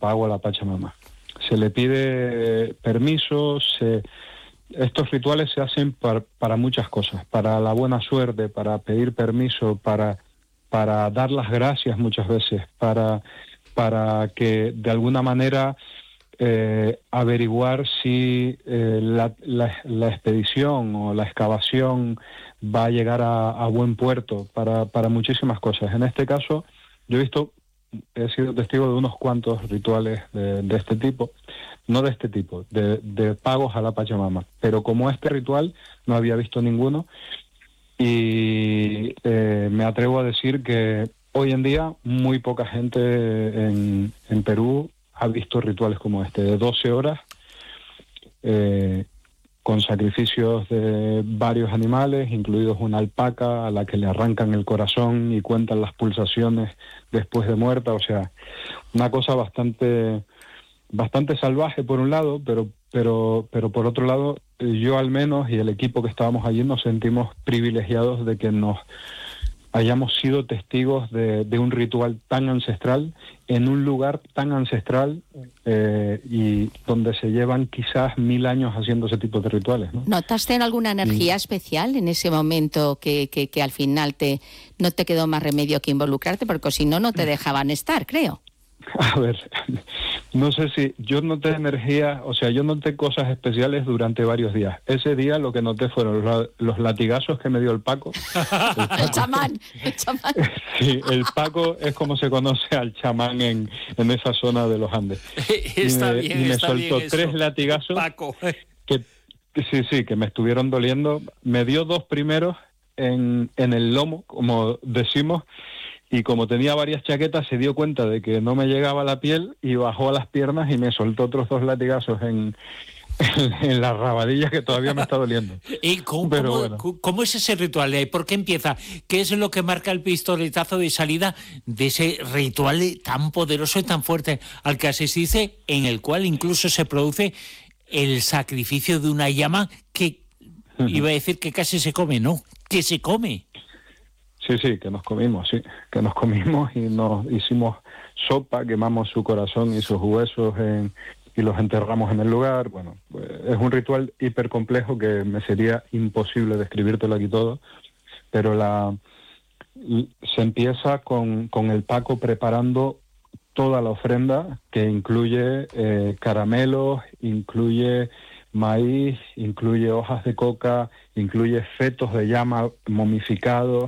pago a la Pachamama. Se le pide permiso, estos rituales se hacen para muchas cosas, para la buena suerte, para pedir permiso, para dar las gracias muchas veces, para que de alguna manera averiguar si la expedición o la excavación va a llegar a buen puerto, para muchísimas cosas. En este caso, yo he sido testigo de unos cuantos rituales de este tipo, no de este tipo, de pagos a la Pachamama, pero como este ritual no había visto ninguno, y me atrevo a decir que hoy en día muy poca gente en Perú ha visto rituales como este, de 12 horas, con sacrificios de varios animales, incluidos una alpaca a la que le arrancan el corazón y cuentan las pulsaciones después de muerta. O sea, una cosa bastante salvaje por un lado, pero por otro lado, yo al menos y el equipo que estábamos allí nos sentimos privilegiados de que nos hayamos sido testigos de un ritual tan ancestral, en un lugar tan ancestral, y donde se llevan quizás 1000 años haciendo ese tipo de rituales, ¿no? ¿Notaste alguna energía especial en ese momento que al final no te quedó más remedio que involucrarte? Porque si no, no te dejaban estar, creo. A ver, no sé si yo noté energía, o sea, yo noté cosas especiales durante varios días. Ese día lo que noté fueron los latigazos que me dio el Paco. El chamán. Sí, el Paco es como se conoce al chamán en esa zona de los Andes. Y me soltó 3 latigazos Paco. que sí, que me estuvieron doliendo. Me dio 2 primeros en el lomo, como decimos, y como tenía varias chaquetas se dio cuenta de que no me llegaba la piel y bajó a las piernas y me soltó otros 2 latigazos en la rabadilla, que todavía me está doliendo. ¿Y cómo es ese ritual? ¿Por qué empieza? ¿Qué es lo que marca el pistoletazo de salida de ese ritual tan poderoso y tan fuerte al que asististe, en el cual incluso se produce el sacrificio de una llama que iba a decir que casi se come, ¿no? Que se come. Sí, que nos comimos y nos hicimos sopa, quemamos su corazón y sus huesos y los enterramos en el lugar. Bueno, pues es un ritual hiper complejo que me sería imposible describírtelo aquí todo, pero se empieza con el Paco preparando toda la ofrenda, que incluye caramelos, incluye maíz, incluye hojas de coca, incluye fetos de llama momificados,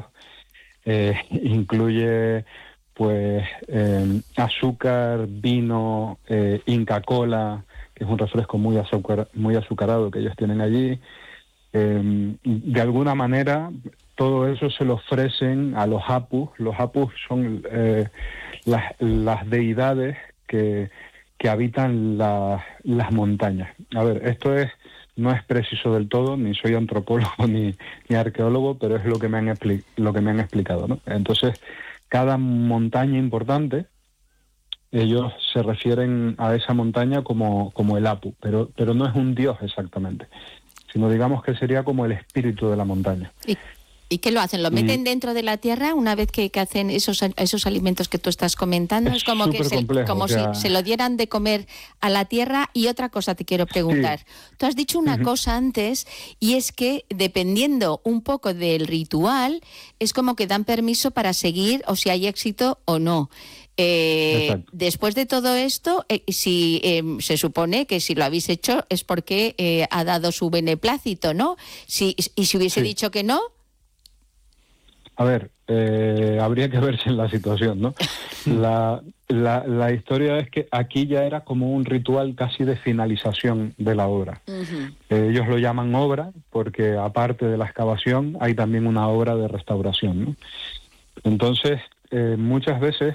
incluye pues azúcar, vino, Inca Kola, que es un refresco muy azucarado que ellos tienen allí. De alguna manera todo eso se lo ofrecen a los apus. Los apus son las deidades que habitan las montañas. A ver, esto no es preciso del todo, ni soy antropólogo ni arqueólogo, pero es lo que me han explicado, ¿no? Entonces, cada montaña importante, ellos se refieren a esa montaña como el Apu, pero no es un dios exactamente, sino digamos que sería como el espíritu de la montaña. ¿Y qué lo hacen? ¿Lo meten dentro de la tierra una vez que hacen esos alimentos que tú estás comentando? Es como que si se lo dieran de comer a la tierra. Y otra cosa te quiero preguntar. Sí. Tú has dicho una cosa antes, y es que dependiendo un poco del ritual, es como que dan permiso para seguir o si hay éxito o no. Después de todo esto, se supone que si lo habéis hecho es porque ha dado su beneplácito, ¿no? Y si hubiese dicho que no... A ver, habría que verse en la situación, ¿no? La historia es que aquí ya era como un ritual casi de finalización de la obra. Ellos lo llaman obra porque aparte de la excavación hay también una obra de restauración, ¿no? Entonces, muchas veces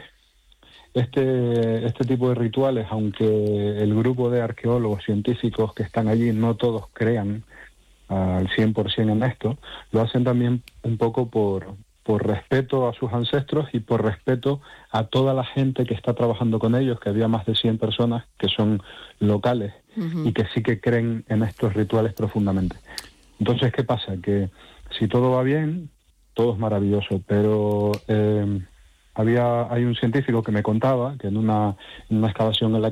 este tipo de rituales, aunque el grupo de arqueólogos científicos que están allí no todos crean al 100% en esto, lo hacen también un poco por respeto a sus ancestros y por respeto a toda la gente que está trabajando con ellos, que había más de 100 personas que son locales y que sí que creen en estos rituales profundamente. Entonces, ¿qué pasa? Que si todo va bien, todo es maravilloso, pero hay un científico que me contaba que en una excavación en la